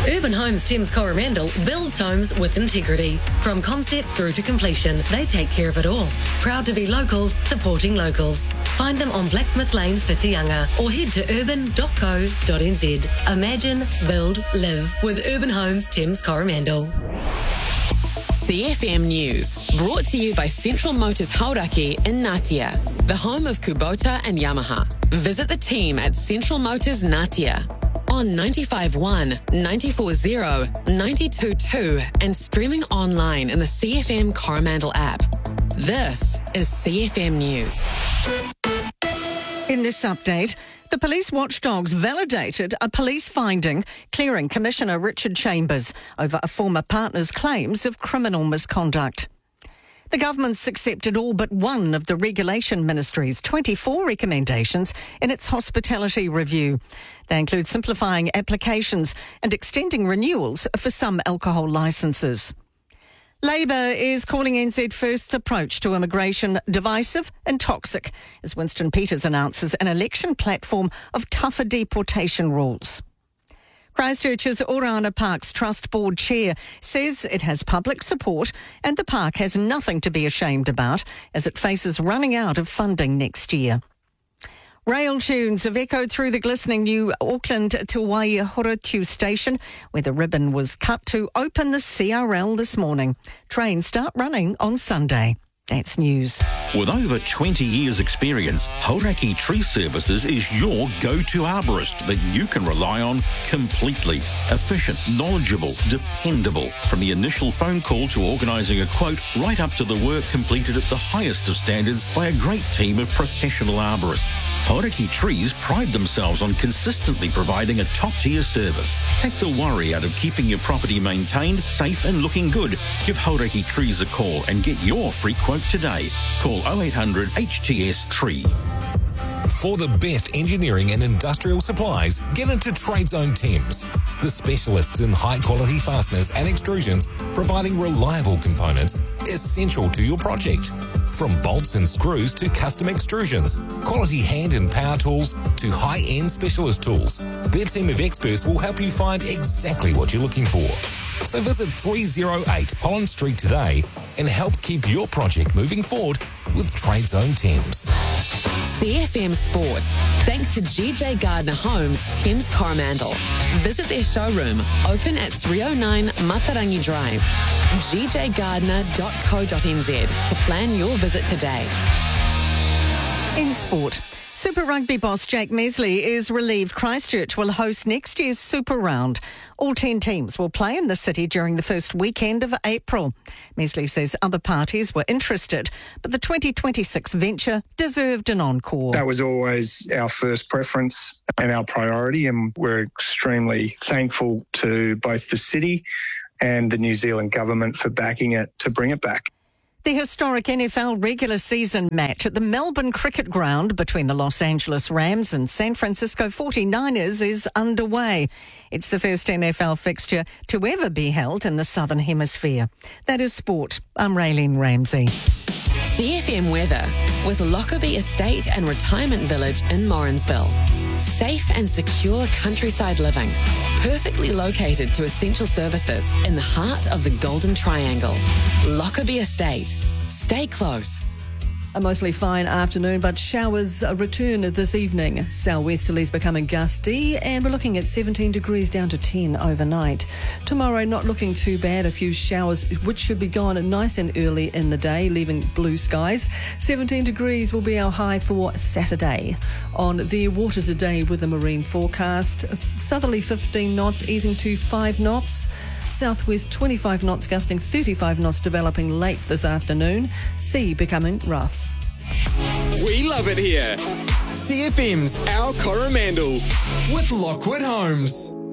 Urban Homes Thames Coromandel builds homes with integrity. From concept through to completion, they take care of it all. Proud to be locals, supporting locals. Find them on Blacksmith Lane, Whitianga, or head to urban.co.nz. Imagine, build, live with Urban Homes Thames Coromandel. CFM News, brought to you by Central Motors Hauraki in Ngatea, the home of Kubota and Yamaha. Visit the team at Central Motors Ngatea on 95.1, 94.0, 92.2 and streaming online in the CFM Coromandel app. This is CFM News. In this update, the police watchdogs validated a police finding clearing Commissioner Richard Chambers over a former partner's claims of criminal misconduct. The government's accepted all but one of the Regulation Ministry's 24 recommendations in its hospitality review. They include simplifying applications and extending renewals for some alcohol licences. Labour is calling NZ First's approach to immigration divisive and toxic as Winston Peters announces an election platform of tougher deportation rules. Christchurch's Orana Parks Trust Board Chair says it has public support and the park has nothing to be ashamed about as it faces running out of funding next year. Rail tunes have echoed through the glistening new Auckland to Waihorotu station, where the ribbon was cut to open the CRL this morning. Trains start running on Sunday. That's news. With over 20 years' experience, Hauraki Tree Services is your go-to arborist that you can rely on completely. Efficient, knowledgeable, dependable. From the initial phone call to organising a quote, right up to the work completed at the highest of standards by a great team of professional arborists. Hauraki Trees pride themselves on consistently providing a top-tier service. Take the worry out of keeping your property maintained, safe and looking good. Give Hauraki Trees a call and get your free quote today. Call 0800 HTS Tree. For the best engineering and industrial supplies, get into TradeZone Thames, the specialists in high-quality fasteners and extrusions, providing reliable components essential to your project. From bolts and screws to custom extrusions, quality hand and power tools to high-end specialist tools, their team of experts will help you find exactly what you're looking for. So visit 308 Pollen Street today and help keep your project moving forward with TradeZone Thames. CFM Sport, thanks to GJ Gardner Homes Thames Coromandel. Visit their showroom, open at 309 Matarangi Drive, gjgardner.co.nz to plan your visit today. In sport, Super Rugby boss Jake Mesley is relieved Christchurch will host next year's Super Round. All 10 teams will play in the city during the first weekend of April. Mesley says other parties were interested, but the 2026 venture deserved an encore. That was always our first preference and our priority, and we're extremely thankful to both the city and the New Zealand government for backing it to bring it back. The historic NFL regular season match at the Melbourne Cricket Ground between the Los Angeles Rams and San Francisco 49ers is underway. It's the first NFL fixture to ever be held in the Southern Hemisphere. That is sport. I'm Raylene Ramsey. CFM weather with Lockerbie Estate and Retirement Village in Morrinsville. Safe and secure countryside living, perfectly located to essential services in the heart of the Golden Triangle. Lockerbie Estate. Stay close. A mostly fine afternoon, but showers return this evening. Southwesterlies becoming gusty, and we're looking at 17 degrees down to 10 overnight. Tomorrow, not looking too bad. A few showers, which should be gone nice and early in the day, leaving blue skies. 17 degrees will be our high for Saturday. On the water today with the marine forecast, southerly 15 knots, easing to 5 knots. Southwest 25 knots, gusting 35 knots, developing late this afternoon. Sea becoming rough. We love it here. CFM's Our Coromandel with Lockwood Homes.